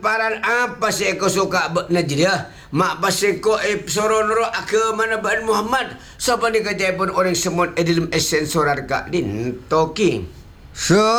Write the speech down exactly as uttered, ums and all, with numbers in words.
paran apa sih ko suka buat najriah? Mak pasal ko eh soron ro ke mana ban Muhammad. Siapa ni kerja pun orang semut edilm esen sorar ka din toki. So